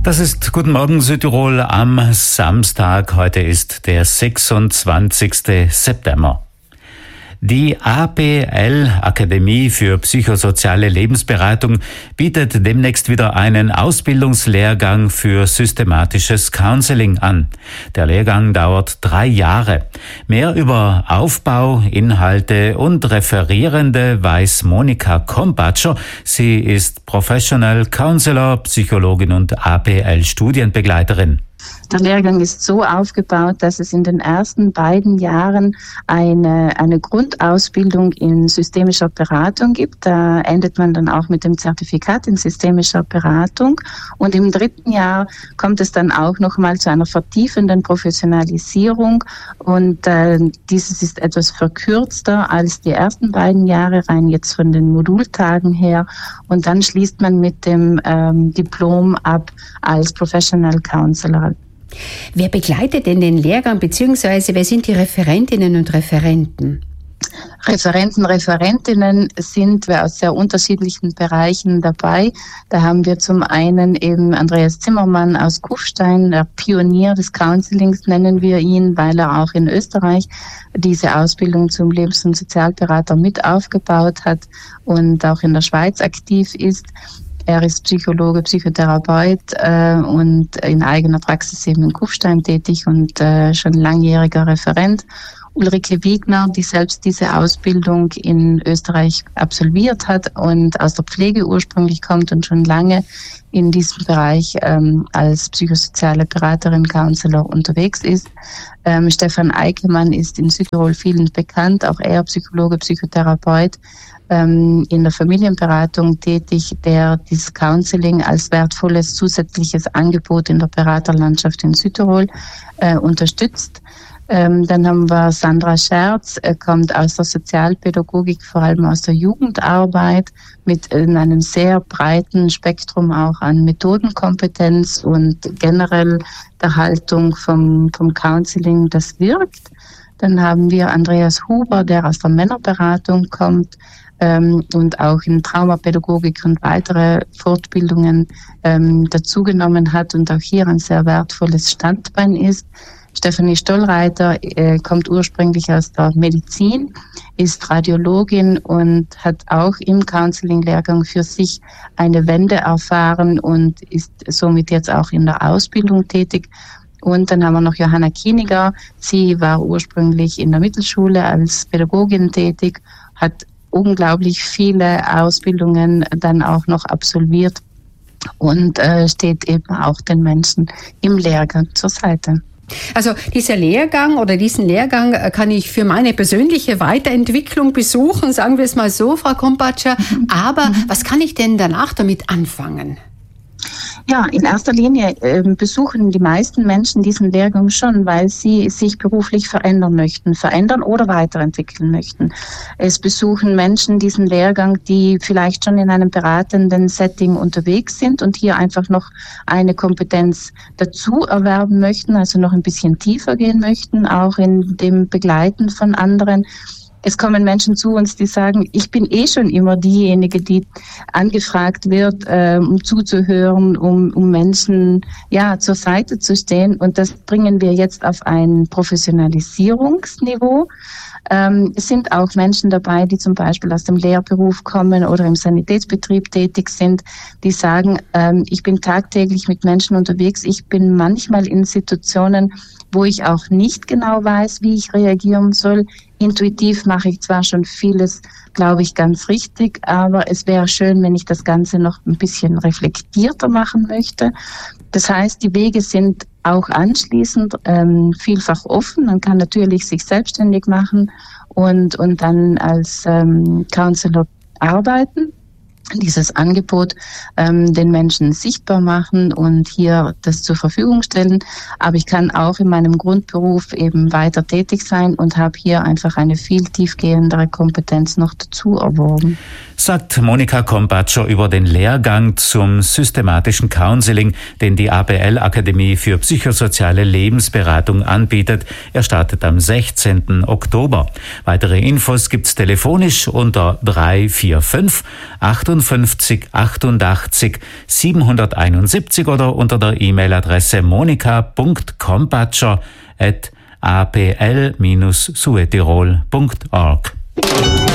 Das ist Guten Morgen Südtirol am Samstag. Heute ist der 26. September. Die APL, Akademie für psychosoziale Lebensberatung, bietet demnächst wieder einen Ausbildungslehrgang für systematisches Counseling an. Der Lehrgang dauert 3 Jahre. Mehr über Aufbau, Inhalte und Referierende weiß Monika Kompatscher. Sie ist Professional Counselor, Psychologin und APL-Studienbegleiterin. Der Lehrgang ist so aufgebaut, dass es in den ersten beiden Jahren eine Grundausbildung in systemischer Beratung gibt. Da endet man dann auch mit dem Zertifikat in systemischer Beratung. Und im 3. Jahr kommt es dann auch nochmal zu einer vertiefenden Professionalisierung. Und dieses ist etwas verkürzter als die ersten beiden Jahre, rein jetzt von den Modultagen her. Und dann schließt man mit dem Diplom ab als Professional Counselor. Wer begleitet denn den Lehrgang, beziehungsweise wer sind die Referentinnen und Referenten? Referentinnen sind wir aus sehr unterschiedlichen Bereichen dabei. Da haben wir zum einen eben Andreas Zimmermann aus Kufstein, der Pionier des Counselings nennen wir ihn, weil er auch in Österreich diese Ausbildung zum Lebens- und Sozialberater mit aufgebaut hat und auch in der Schweiz aktiv ist. Er ist Psychologe, Psychotherapeut und in eigener Praxis eben in Kufstein tätig und schon langjähriger Referent. Ulrike Wiegner, die selbst diese Ausbildung in Österreich absolviert hat und aus der Pflege ursprünglich kommt und schon lange in diesem Bereich als psychosoziale Beraterin, Counselor unterwegs ist. Stefan Eikemann ist in Südtirol vielen bekannt, auch er Psychologe, Psychotherapeut, in der Familienberatung tätig, der dieses Counseling als wertvolles zusätzliches Angebot in der Beraterlandschaft in Südtirol unterstützt. Dann haben wir Sandra Scherz, kommt aus der Sozialpädagogik, vor allem aus der Jugendarbeit, mit einem sehr breiten Spektrum auch an Methodenkompetenz und generell der Haltung vom Counseling, das wirkt. Dann haben wir Andreas Huber, der aus der Männerberatung kommt und auch in Traumapädagogik und weitere Fortbildungen dazugenommen hat und auch hier ein sehr wertvolles Standbein ist. Stefanie Stollreiter kommt ursprünglich aus der Medizin, ist Radiologin und hat auch im Counseling-Lehrgang für sich eine Wende erfahren und ist somit jetzt auch in der Ausbildung tätig. Und dann haben wir noch Johanna Kieniger. Sie war ursprünglich in der Mittelschule als Pädagogin tätig, hat unglaublich viele Ausbildungen dann auch noch absolviert und steht eben auch den Menschen im Lehrgang zur Seite. Also dieser Lehrgang oder diesen Lehrgang kann ich für meine persönliche Weiterentwicklung besuchen, sagen wir es mal so, Frau Kompatscher. Aber was kann ich denn danach damit anfangen? Ja, in erster Linie besuchen die meisten Menschen diesen Lehrgang schon, weil sie sich beruflich verändern oder weiterentwickeln möchten. Es besuchen Menschen diesen Lehrgang, die vielleicht schon in einem beratenden Setting unterwegs sind und hier einfach noch eine Kompetenz dazu erwerben möchten, also noch ein bisschen tiefer gehen möchten, auch in dem Begleiten von anderen. Es kommen Menschen zu uns, die sagen, ich bin schon immer diejenige, die angefragt wird, um zuzuhören, um Menschen zur Seite zu stehen. Und das bringen wir jetzt auf ein Professionalisierungsniveau. Es sind auch Menschen dabei, die zum Beispiel aus dem Lehrberuf kommen oder im Sanitätsbetrieb tätig sind, die sagen, ich bin tagtäglich mit Menschen unterwegs. Ich bin manchmal in Situationen, wo ich auch nicht genau weiß, wie ich reagieren soll. Intuitiv mache ich zwar schon vieles, glaube ich, ganz richtig, aber es wäre schön, wenn ich das Ganze noch ein bisschen reflektierter machen möchte. Das heißt, die Wege sind auch anschließend vielfach offen. Man kann natürlich sich selbstständig machen und dann als Counselor arbeiten. Dieses Angebot den Menschen sichtbar machen und hier das zur Verfügung stellen. Aber ich kann auch in meinem Grundberuf eben weiter tätig sein und habe hier einfach eine viel tiefgehendere Kompetenz noch dazu erworben. Sagt Monika Kompatscher über den Lehrgang zum systematischen Counseling, den die APL-Akademie für psychosoziale Lebensberatung anbietet. Er startet am 16. Oktober. Weitere Infos gibt's telefonisch unter 345 98 53 88 771 oder unter der E-Mail-Adresse monika.kompatscher@apl-suetirol.org.